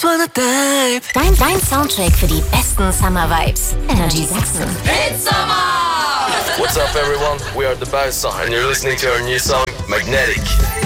wanna dive. Dein Soundtrack für die besten Summer Vibes. Energy Sachsen. It's summer! What's up, everyone? We are the Bowser, and you're listening to our new song, Magnetic.